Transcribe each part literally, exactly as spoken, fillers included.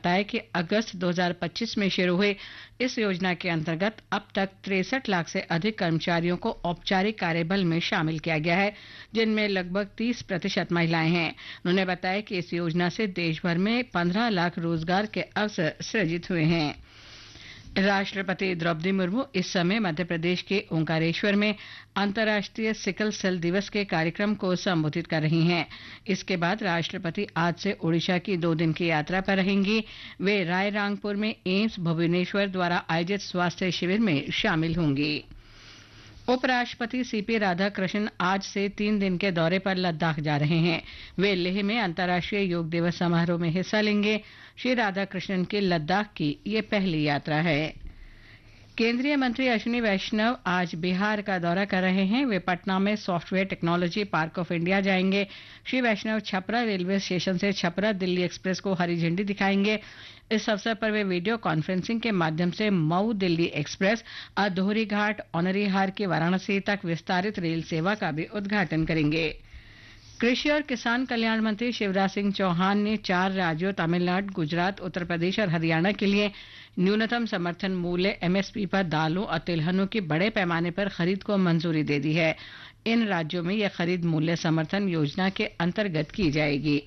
बताया कि अगस्त दो हज़ार पच्चीस में शुरू हुई इस योजना के अंतर्गत अब तक तिरसठ लाख से अधिक कर्मचारियों को औपचारिक कार्यबल में शामिल किया गया है, जिनमें लगभग तीस प्रतिशत महिलाएं हैं। उन्होंने बताया कि इस योजना से देश भर में पंद्रह लाख रोजगार के अवसर सृजित हुए हैं। राष्ट्रपति द्रौपदी मुर्मू इस समय मध्य प्रदेश के ओंकारेश्वर में अंतर्राष्ट्रीय सिकल सेल दिवस के कार्यक्रम को संबोधित कर रही हैं। इसके बाद राष्ट्रपति आज से ओडिशा की दो दिन की यात्रा पर रहेंगी। वे रायरंगपुर में एम्स भुवनेश्वर द्वारा आयोजित स्वास्थ्य शिविर में शामिल होंगी। उपराष्ट्रपति सीपी राधाकृष्णन आज से तीन दिन के दौरे पर लद्दाख जा रहे हैं। वे लेह में अंतर्राष्ट्रीय योग दिवस समारोह में हिस्सा लेंगे। श्री राधाकृष्णन की लद्दाख की ये पहली यात्रा है। केंद्रीय मंत्री अश्विनी वैष्णव आज बिहार का दौरा कर रहे हैं। वे पटना में software technology park of India जाएंगे। श्री वैष्णव छपरा रेलवे स्टेशन से छपरा दिल्ली एक्सप्रेस को हरी झंडी दिखाएंगे। इस अवसर पर वे वीडियो कॉन्फ्रेंसिंग के माध्यम से मऊ दिल्ली एक्सप्रेस, अधोरी घाट, औनरीहार की वाराणसी तक विस्तारित रेल सेवा का भी उद्घाटन करेंगे। कृषि और किसान कल्याण मंत्री शिवराज सिंह चौहान ने चार राज्यों तमिलनाडु, गुजरात, उत्तर प्रदेश और हरियाणा के लिए न्यूनतम समर्थन मूल्य एमएसपी पर दालों और तिलहनों की बड़े पैमाने पर खरीद को मंजूरी दे दी है। इन राज्यों में यह खरीद मूल्य समर्थन योजना के अंतर्गत की जाएगी।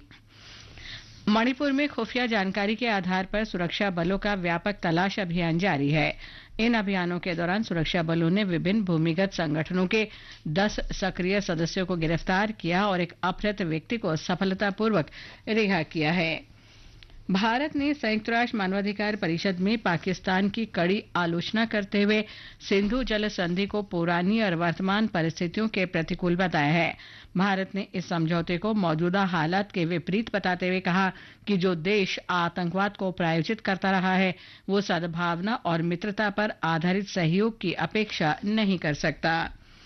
मणिपुर में खुफिया जानकारी के आधार पर सुरक्षा बलों का व्यापक तलाश अभियान जारी है। इन अभियानों के दौरान सुरक्षा बलों ने विभिन्न भूमिगत संगठनों के दस सक्रिय सदस्यों को गिरफ्तार किया और एक अपहृत व्यक्ति को सफलतापूर्वक रिहा किया है। भारत ने संयुक्त राष्ट्र मानवाधिकार परिषद में पाकिस्तान की कड़ी आलोचना करते हुए सिंधु जल संधि को पुरानी और वर्तमान परिस्थितियों के प्रतिकूल बताया है। भारत ने इस समझौते को मौजूदा हालात के विपरीत बताते हुए कहा कि जो देश आतंकवाद को प्रायोजित करता रहा है, वो सद्भावना और मित्रता पर आधारित सहयोग की अपेक्षा नहीं कर सकता।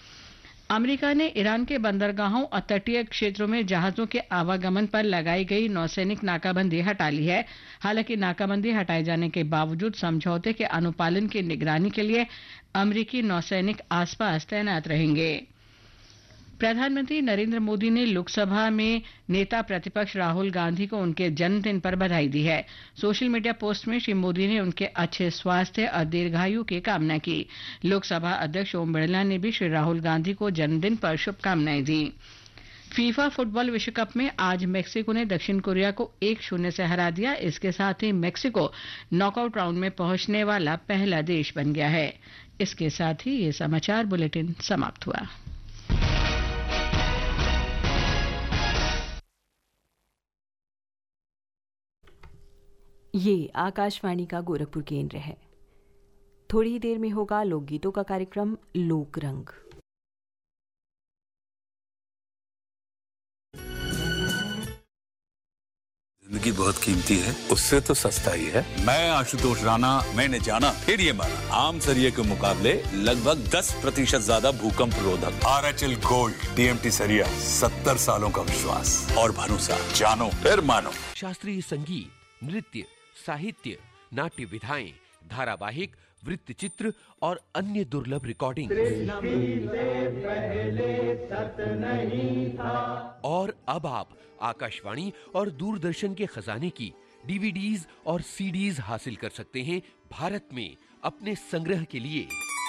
अमेरिका ने ईरान के बंदरगाहों और तटीय क्षेत्रों में जहाजों के आवागमन पर लगाई गई नौसैनिक नाकाबंदी हटा ली है। हालांकि नाकाबंदी हटाए जाने के बावजूद समझौते के अनुपालन की निगरानी के लिए अमेरिकी नौसैनिक आसपास तैनात रहेंगे। प्रधानमंत्री नरेंद्र मोदी ने लोकसभा में नेता प्रतिपक्ष राहुल गांधी को उनके जन्मदिन पर बधाई दी है। सोशल मीडिया पोस्ट में श्री मोदी ने उनके अच्छे स्वास्थ्य और दीर्घायु की कामना की। लोकसभा अध्यक्ष ओम बिरला ने भी श्री राहुल गांधी को जन्मदिन पर शुभकामनाएं दी। फीफा फुटबॉल विश्व कप में आज मेक्सिको ने दक्षिण कोरिया को एक शून्य से हरा दिया। इसके साथ ही मेक्सिको नॉकआउट राउंड में पहुंचने वाला पहला देश बन गया है। इसके साथ ही ये समाचार बुलेटिन समाप्त हुआ। ये आकाशवाणी का गोरखपुर केंद्र है। थोड़ी ही देर में होगा लोकगीतों का कार्यक्रम लोक रंग। जिंदगी बहुत कीमती है, उससे तो सस्ता ही है। मैं आशुतोष राणा, मैंने जाना फिर ये माना, आम सरिये के मुकाबले लगभग दस प्रतिशत ज्यादा भूकंप रोधक। आरएचएल गोल्ड टीएमटी सरिया, सत्तर सालों का विश्वास और भरोसा। जानो फिर मानो। शास्त्रीय संगीत, नृत्य, साहित्य, नाट्य विधाएं, धारावाहिक, वृत्तचित्र और अन्य दुर्लभ रिकॉर्डिंग। और अब आप आकाशवाणी और दूरदर्शन के खजाने की डीवीडीज और सीडीज हासिल कर सकते हैं भारत में अपने संग्रह के लिए।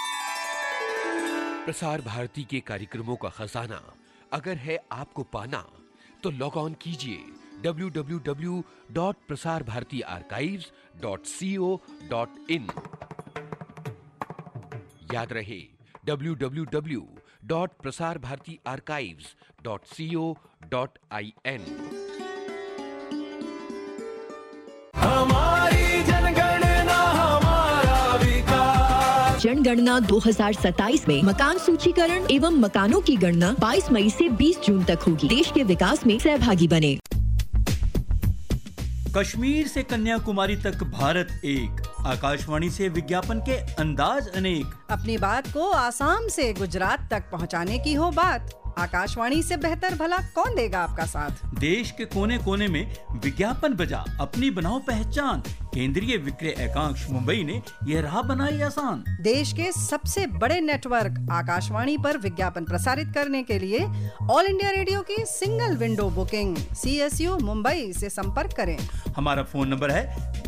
प्रसार भारती के कार्यक्रमों का खजाना अगर है आपको पाना, तो लॉग ऑन कीजिए W W W dot Prasar Bharati archives dot C O dot in. याद रहे W W W dot Prasar Bharati archives dot C O dot I N. हमारी जनगणना हमारा विकास। जनगणना दो हज़ार सत्ताईस में मकान सूचीकरण एवं मकानों की गणना बाईस मई से बीस जून तक होगी। देश के विकास में सहभागी बने। कश्मीर से कन्याकुमारी तक भारत एक, आकाशवाणी से विज्ञापन के अंदाज अनेक। अपनी बात को आसाम से गुजरात तक पहुंचाने की हो बात, आकाशवाणी से बेहतर भला कौन देगा आपका साथ। देश के कोने कोने में विज्ञापन बजा, अपनी बनाओ पहचान। केंद्रीय विक्रय एकांश मुंबई ने यह राह बनाई आसान। देश के सबसे बड़े नेटवर्क आकाशवाणी पर विज्ञापन प्रसारित करने के लिए ऑल इंडिया रेडियो की single window booking C S U Mumbai से संपर्क करें। हमारा फोन नंबर है